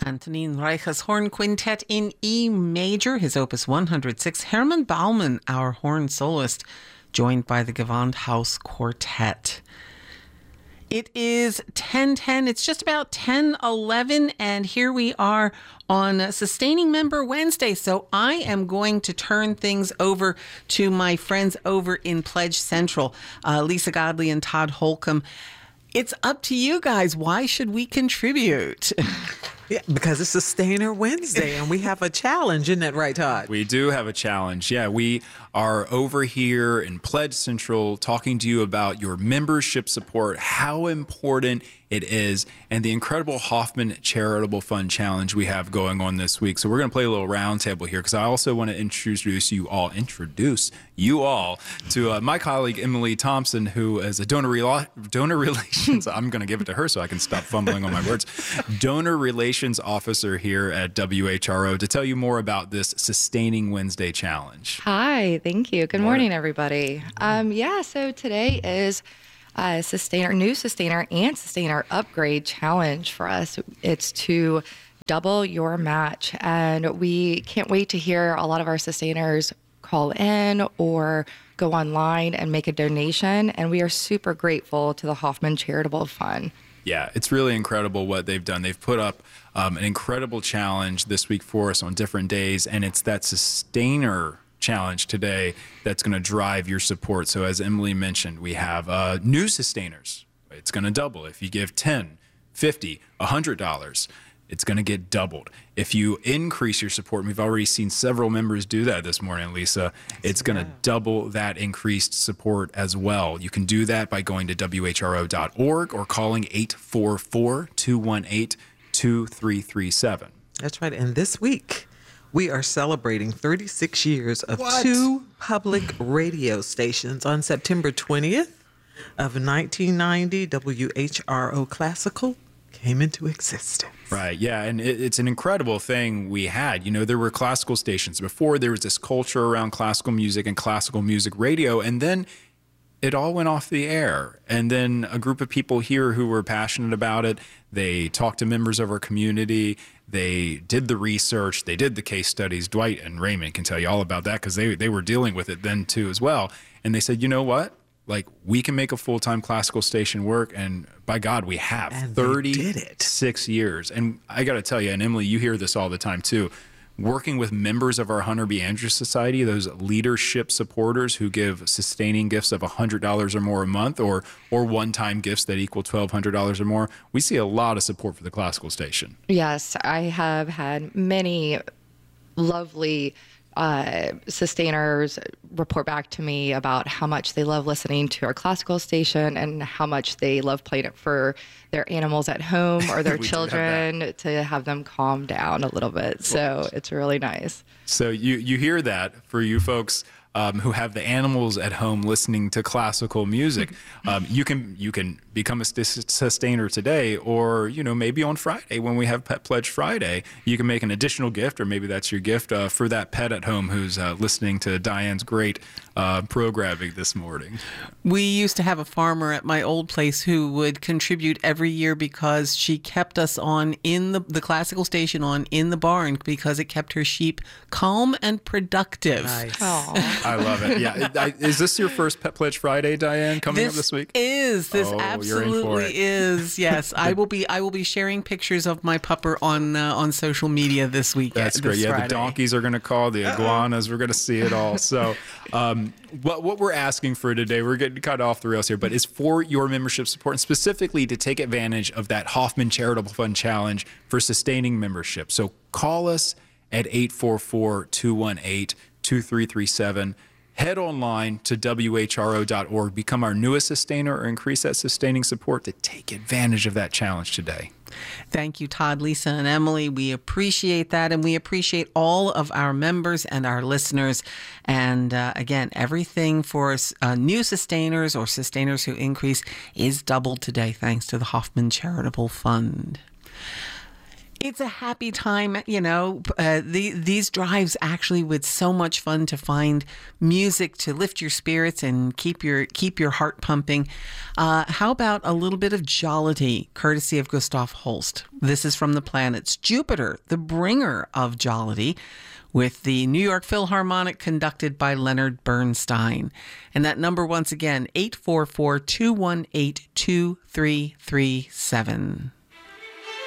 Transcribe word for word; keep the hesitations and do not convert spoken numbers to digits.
Antonin Reich's Horn Quintet in E major, his opus one hundred six. Hermann Baumann, our horn soloist, joined by the Gewandhaus Quartet. It is ten ten. It's just about ten eleven, and here we are on Sustaining Member Wednesday. So I am going to turn things over to my friends over in Pledge Central, uh, Lisa Godley and Todd Holcomb. It's up to you guys. Why should we contribute? Yeah, because it's Sustainer Wednesday and we have a challenge, isn't that right, Todd? We do have a challenge. Yeah, we are over here in Pledge Central talking to you about your membership support, how important it is, and the incredible Hoffman Charitable Fund Challenge we have going on this week. So we're going to play a little roundtable here because I also want to introduce you all, introduce you all to uh, my colleague Emily Thompson, who is a donor, rela- donor relations, I'm going to give it to her so I can stop fumbling on my words, donor relations officer here at W H R O to tell you more about this Sustaining Wednesday challenge. Hi, thank you. Good morning, everybody. Um, yeah, so today is a sustainer, new sustainer and sustainer upgrade challenge for us. It's to double your match, and we can't wait to hear a lot of our sustainers call in or go online and make a donation, and we are super grateful to the Hoffman Charitable Fund. Yeah, it's really incredible what they've done. They've put up um, an incredible challenge this week for us on different days, and it's that sustainer challenge today that's going to drive your support. So as Emily mentioned, we have uh, new sustainers. It's going to double. If you give ten, fifty, one hundred dollars, it's going to get doubled. If you increase your support, and we've already seen several members do that this morning, Lisa, it's going to double that increased support as well. You can do that by going to W H R O dot org or calling eight four four, two one eight, two three three seven. That's right. And this week, we are celebrating thirty-six years of What? two public radio stations. On September twentieth of nineteen ninety, W H R O Classical came into existence. Right, yeah, and it, it's an incredible thing we had. You know, there were classical stations before. There was this culture around classical music and classical music radio, and then it all went off the air. And then a group of people here who were passionate about it, they talked to members of our community, they did the research, they did the case studies. Dwight and Raymond can tell you all about that because they, they were dealing with it then too as well. And they said, you know what? Like, we can make a full-time classical station work, and by God, we have. And they did it. thirty-six years. And I got to tell you, and Emily, you hear this all the time too, working with members of our Hunter B. Andrews Society, those leadership supporters who give sustaining gifts of one hundred dollars or more a month, or or one-time gifts that equal twelve hundred dollars or more, we see a lot of support for the classical station. Yes, I have had many lovely uh, sustainers report back to me about how much they love listening to our classical station and how much they love playing it for their animals at home or their children have to have them calm down a little bit. So it's really nice. So you, you hear that for you folks um, who have the animals at home listening to classical music. Um, you can you can become a st- sustainer today, or you know maybe on Friday when we have Pet Pledge Friday, you can make an additional gift, or maybe that's your gift uh, for that pet at home who's uh, listening to Diane's great uh, programming this morning. We used to have a farmer at my old place who would contribute every year because she kept us on in the, the classical station on in the barn because it kept her sheep calm and productive. Nice. I love it. Yeah. I, is this your first Pet Pledge Friday, Diane, coming This up this week? is. This Oh, you're in for absolutely it. is. Yes, I will be. I will be sharing pictures of my pupper on uh, on social media this week. That's great. this Yeah, Friday. the donkeys are going to call, the iguanas, we're going to see it all. So um, what, what we're asking for today, we're getting cut off the rails here, but is for your membership support, and specifically to take advantage of that Hoffman Charitable Fund Challenge for sustaining membership. So call us at eight four four, two one eight, two three three seven. Head online to W H R O dot org, become our newest sustainer, or increase that sustaining support to take advantage of that challenge today. Thank you, Todd, Lisa, and Emily. We appreciate that, and we appreciate all of our members and our listeners. And uh, again, everything for uh, new sustainers or sustainers who increase is doubled today, thanks to the Hoffman Charitable Fund. It's a happy time, you know. Uh, the, these drives actually with so much fun to find music to lift your spirits and keep your keep your heart pumping. Uh, how about a little bit of jollity, courtesy of Gustav Holst? This is from the Planets. Jupiter, the bringer of jollity, with the New York Philharmonic conducted by Leonard Bernstein. And that number once again, eight four four, two one eight, two three three seven.